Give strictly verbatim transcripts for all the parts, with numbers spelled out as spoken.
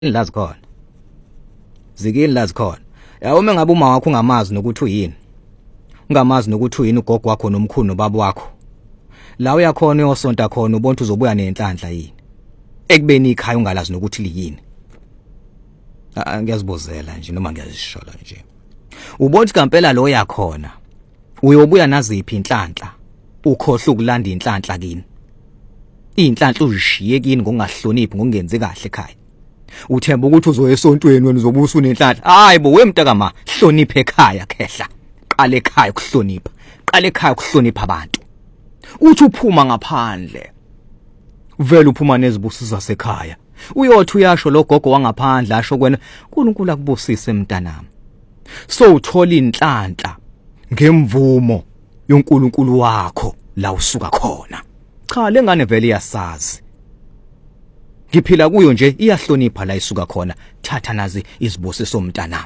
lazi khona zikini lazi khona ya uma ngabe uma wakho ungamazi nokuthi uyini ungamazi nokuthi uyini ugogo wakho nomkhulu nobaba wakho la uyakhona uyosonta khona ubontu uzobuya nenhlanhla yini ekubeni ikhaya ungalazi nokuthi liyini. Ngiyazibozela nje noma ngiyazishola nje ubontu kampela lo yakhona uyobuya naziphi inhlanhla ukhohle ukulanda inhlanhla kini inhlanhla uzishiye kini ngokungahloniphi ngokungenzi kahle ekhaya uthemba ukuthi uzoya esontweni wena uzobusa unenhlanhla hayibo wemntakama hlonipha ekhaya khehla qala ekhaya ukuhlonipha qala ekhaya ukuhlonipha abantu uthi uphuma ngaphandle vele uphuma nezibusi zasekhaya uyothi uyasho lo gogo wangaphandle asho kwena uNkulunkulu akubusise mntanami so uthola inhlanhla ngemvumo yoNkulunkulu wakho la usuka khona cha lengane vele iyasazi ngiphila kuyo nje iyahlonipha la isuka khona thatha nazi izibusiso mntanami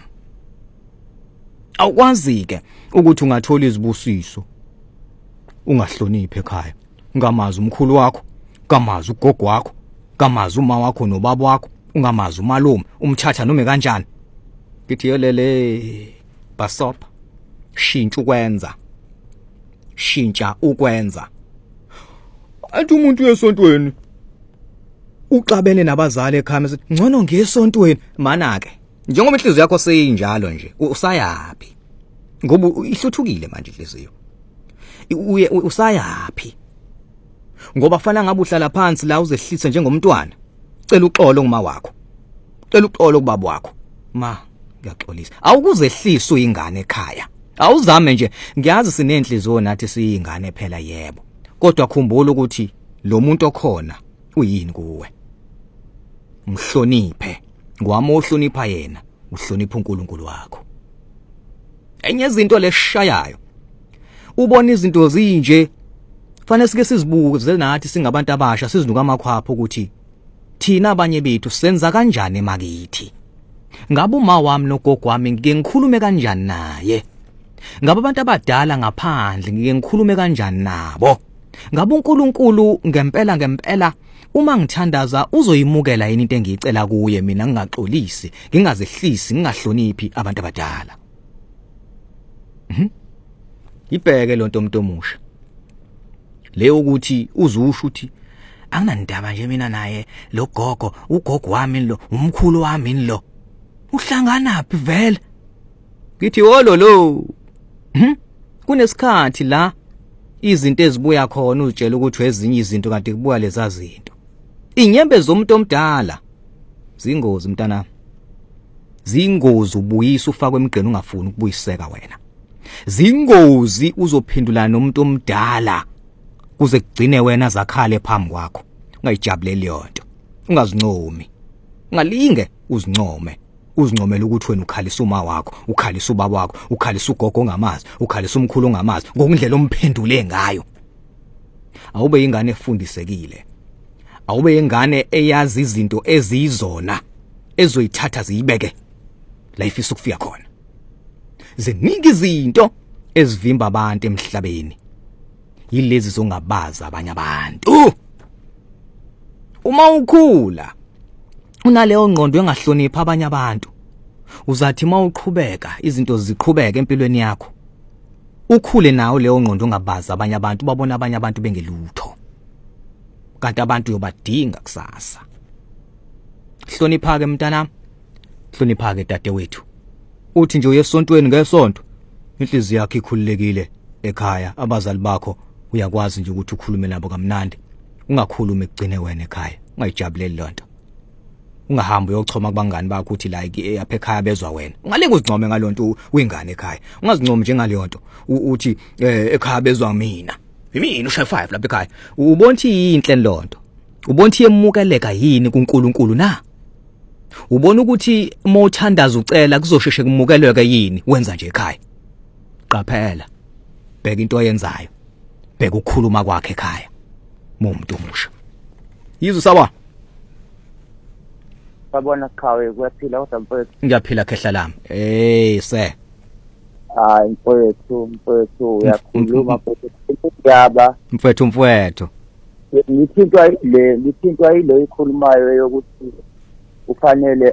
awukwazi ke ukuthi ungathola izibusiso ungahloniphi ekhaya ungamazi umkhulu wakho kamazi ugogo wakho kamazi uma wakho nobaba wakho ungamazi umalume umthatha noma kanjani ngithi yolele basopha shintsha ukwenza shintsha ukwenza athi umuntu uyesontweni uqabene nabazali ekhaya mase ngcono ngiyesontweni mana ke njengoba inhliziyo yakho seyinjalo nje usayapi ngoba ihluthukile manje inhliziyo uye usayapi ngoba fana ngabe uhlala phansi la uzehlisa njengomntwana cela uxolo nguma wakho cela uxolo kubaba wakho ma ngiyaxolisa awukuzehlisa uyingane ekhaya awuzame nje ngiyazi sinenhliziyo nathi siyingane phela yebo kodwa khumbula ukuthi lo muntu okhona uyini kuwe mhloniphe ngwami ohlonipha yena uhlonipha uNkulunkulu wakho enye izinto lesishayayo ubona izinto zinje fanele sike sizibuze nathi singabantu abasha sizinuka amakhwapho ukuthi thina abanye bethu senza kanjani emakithi ngabe uma wami nogogo wami ngike ngikhulume kanjani naye ngabe abantu abadala ngaphandle ngike ngikhulume kanjani nabo ngabe uNkulunkulu ngempela ngempela uma ngithandaza uzoyimukela yini into engiyicela kuye mina ngingaxolisi ngingazehlisi ngingahloniphi abantu abadala. Mhm. Ibheke lonto umuntu omusha le ukuthi uzusho uthi anginandaba nje mina naye lo gogo ugogo wami lo umkhulu wami lo uhlangana phi vele ngithi wolo lo mhm kunesikhathi la izinto ezibuya khona uzitshela ukuthi ezinye izinto kanti kubuya leza zinto inyembe zomuntu omdala zingozi mntana zingozi ubuyisa ufakwe emgqeni ungafuni ukubuyiseka wena zingozi uzophendulana nomuntu omdala kuze kugcine wena zakhale phambi kwakho ungayijabuleli yonto ungazincomi ungalinge uzincome uzincomela ukuthi wena ukhalisa uma wakho ukhalisa ubaba wakho ukhalisa ugogo ongamazi ukhalisa umkhulu ongamazi ngokundlela omphendule ngayo awube ingane efundisekile awube ingane eyazi izinto ezizona ezoyithatha ziyibeke la ifisa ukufika khona ziningi izinto ezivimba abantu emhlabeni yilezi zongabaza abanye abantu uma ukhula unaleyo ngqondo engahlonipha abanye abantu uzathi mawuqhubeka izinto ziqhubeka empilweni yakho ukhule nawo leyo ngqondo ungabaza abanye abantu babona abanye abantu bengelutho kanti abantu uyobadinga kusasa. Hlonipha ke mntana hlonipha ke dadewethu uthi nje uyesontweni ngesonto inhliziyo yakho ikhululekile ekhaya abazali bakho uyakwazi nje ukuthi ukhulume nabo kamnandi ungakhulumi kugcine wena ekhaya ungayijabuleli lonto ungahambi uyochoma kubangani bakho uthi like apha ekhaya bezwa wena ungaleke uzincome ngalonto uyingane ekhaya ungazincome njengaleyonto uthi ekhaya bezwa mina yimina ushay five lapha ekhaya ubonthi yinhle lonto ubonthi yemukeleka yini kuNkulunkulu na ubona ukuthi uma uthandaza ucela kuzosheshe kumukeleke yini wenza nje ekhaya qaphela bheka into oyenzayo bheka ukukhuluma kwakhe ekhaya umuntu omusha yizo sawa babona khawe kuyaphila kodwa mfowethu ngiyaphila khehla lami hey se hayi mfowethu mfowethu uyakhuluma mfowethu yaba mfowethu mfowethu ngithintwa ile ngithintwa ile ikhulumayo yokuthi kufanele